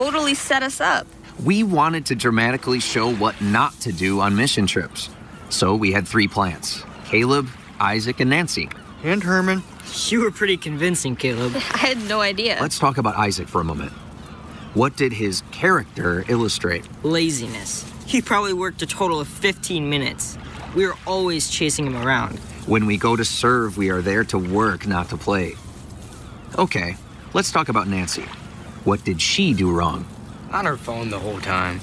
totally set us up. We wanted to dramatically show what not to do on mission trips. So we had 3 plans: Caleb, Isaac, and Nancy. And Herman. You were pretty convincing, Caleb. I had no idea. Let's talk about Isaac for a moment. What did his character illustrate? Laziness. He probably worked a total of 15 minutes. We were always chasing him around. When we go to serve, we are there to work, not to play. Okay, let's talk about Nancy. What did she do wrong? On her phone the whole time.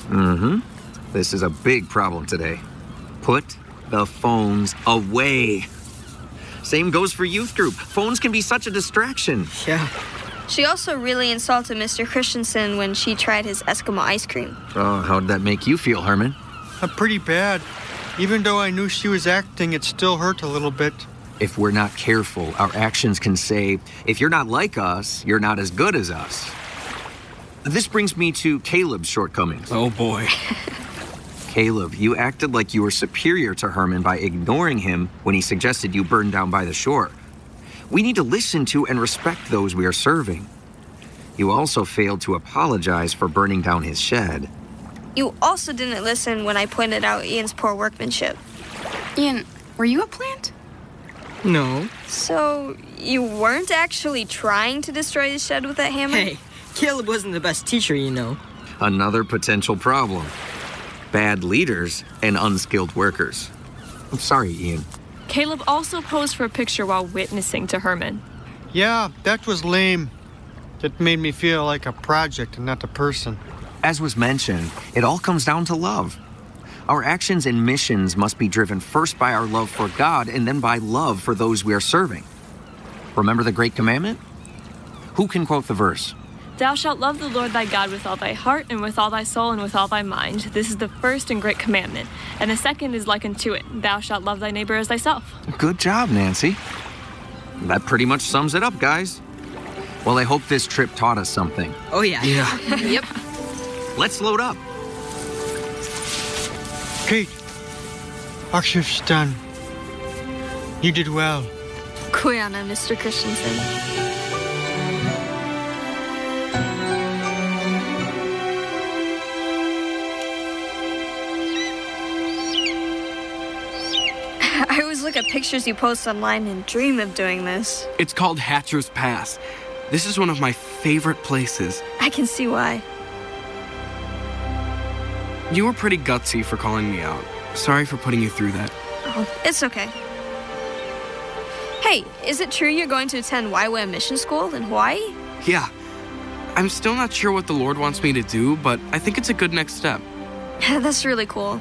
This is a big problem today. Put the phones away. Same goes for youth group. Phones can be such a distraction. Yeah. She also really insulted Mr. Christensen when she tried his Eskimo ice cream. Oh, how did that make you feel, Herman? Pretty bad. Even though I knew she was acting, it still hurt a little bit. If we're not careful, our actions can say, if you're not like us, you're not as good as us. This brings me to Caleb's shortcomings. Oh, boy. Caleb, you acted like you were superior to Herman by ignoring him when he suggested you burn down by the shore. We need to listen to and respect those we are serving. You also failed to apologize for burning down his shed. You also didn't listen when I pointed out Ian's poor workmanship. Ian, were you a plant? No. So, you weren't actually trying to destroy his shed with that hammer? Hey, Caleb wasn't the best teacher, you know. Another potential problem. Bad leaders and unskilled workers. I'm sorry, Ian. Caleb also posed for a picture while witnessing to Herman. Yeah, that was lame. It made me feel like a project and not a person. As was mentioned, it all comes down to love. Our actions and missions must be driven first by our love for God and then by love for those we are serving. Remember the Great Commandment? Who can quote the verse? Thou shalt love the Lord thy God with all thy heart, and with all thy soul, and with all thy mind. This is the first and great commandment. And the second is like unto it. Thou shalt love thy neighbor as thyself. Good job, Nancy. That pretty much sums it up, guys. Well, I hope this trip taught us something. Oh, yeah. Yep. Let's load up. Kate, our shift's done. You did well. Kuyana, Mr. Christensen. I always look at pictures you post online and dream of doing this. It's called Hatcher's Pass. This is one of my favorite places. I can see why. You were pretty gutsy for calling me out. Sorry for putting you through that. Oh, it's okay. Hey, is it true you're going to attend YWAM Mission School in Hawaii? Yeah. I'm still not sure what the Lord wants me to do, but I think it's a good next step. That's really cool.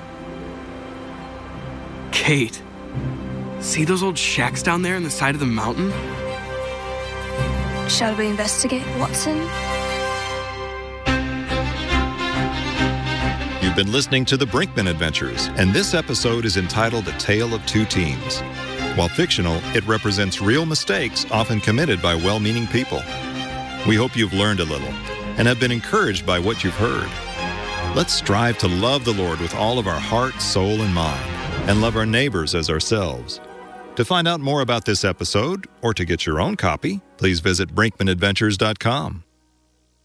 Kate, see those old shacks down there on the side of the mountain? Shall we investigate, Watson? You've been listening to The Brinkman Adventures, and this episode is entitled A Tale of Two Teams. While fictional, it represents real mistakes often committed by well-meaning people. We hope you've learned a little and have been encouraged by what you've heard. Let's strive to love the Lord with all of our heart, soul, and mind, and love our neighbors as ourselves. To find out more about this episode, or to get your own copy, please visit BrinkmanAdventures.com.